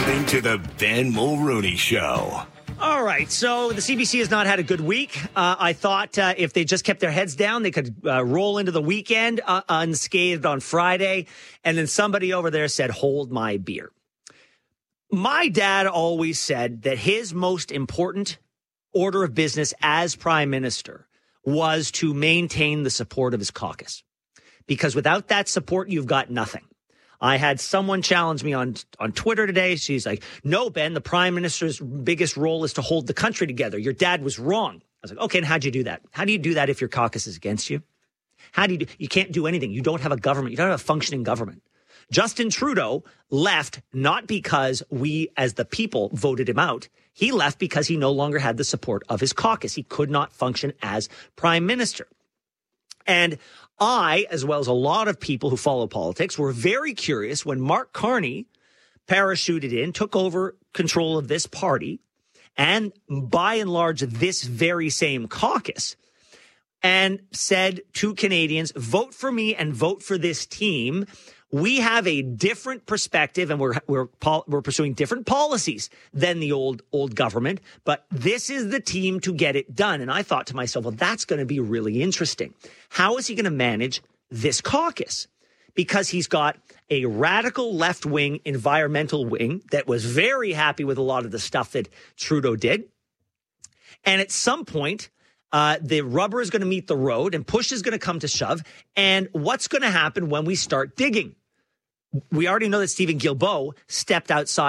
listening to the Ben Mulrooney Show. All right, so the CBC has not had a good week. I thought if they just kept their heads down, they could roll into the weekend unscathed on Friday. And then somebody over there said, hold my beer. My dad always said that his most important order of business as prime minister was to maintain the support of his caucus. Because without that support, you've got nothing. I had someone challenge me on Twitter today. She's like, no, Ben, the prime minister's biggest role is to hold the country together. Your dad was wrong. I was like, okay, and how'd you do that? How do you do that if your caucus is against you? How do you do? You can't do anything. You don't have a government. You don't have a functioning government. Justin Trudeau left not because we as the people voted him out. He left because he no longer had the support of his caucus. He could not function as prime minister. And I, as well as a lot of people who follow politics, were very curious when Mark Carney parachuted in, took over control of this party, and by and large, this very same caucus, and said to Canadians, vote for me and vote for this team. We have a different perspective, and we're pursuing different policies than the old government. But this is the team to get it done. And I thought to myself, well, that's going to be really interesting. How is he going to manage this caucus? Because he's got a radical left-wing environmental wing that was very happy with a lot of the stuff that Trudeau did. And at some point, the rubber is going to meet the road and push is going to come to shove. And what's going to happen when we start digging? We already know that Stephen Guilbeault stepped outside